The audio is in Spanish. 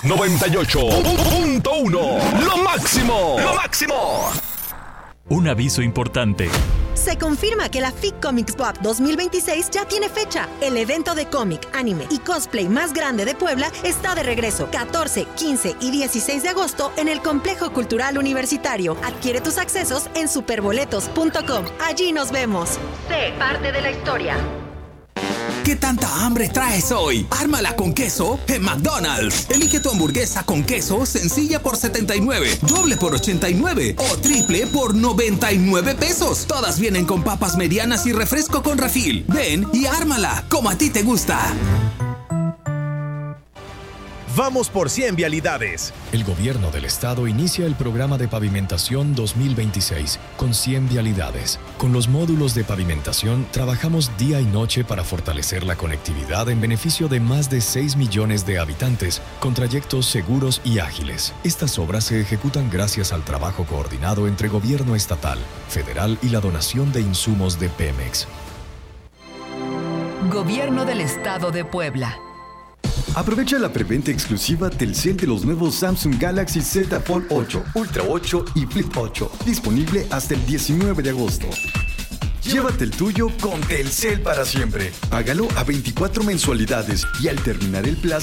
98.1. Lo máximo. Lo máximo. Un aviso importante. Se confirma que la FIC Comics Pop 2026 ya tiene fecha. El evento de cómic, anime y cosplay más grande de Puebla está de regreso 14, 15 y 16 de agosto en el Complejo Cultural Universitario. Adquiere tus accesos en superboletos.com. Allí nos vemos. Sé parte de la historia. ¿Qué tanta hambre traes hoy? Ármala con queso en McDonald's. Elige tu hamburguesa con queso sencilla por 79, doble por 89 o triple por 99 pesos. Todas vienen con papas medianas y refresco con refil. Ven y ármala como a ti te gusta. Vamos por 100 vialidades. El gobierno del estado inicia el programa de pavimentación 2026 con 100 vialidades. Con los módulos de pavimentación trabajamos día y noche para fortalecer la conectividad en beneficio de más de 6 millones de habitantes con trayectos seguros y ágiles. Estas obras se ejecutan gracias al trabajo coordinado entre gobierno estatal, federal y la donación de insumos de Pemex. Gobierno del Estado de Puebla. Aprovecha la preventa exclusiva Telcel de los nuevos Samsung Galaxy Z Fold 8, Ultra 8 y Flip 8, disponible hasta el 19 de agosto. Llévate el tuyo con Telcel para siempre. Págalo a 24 mensualidades y al terminar el plazo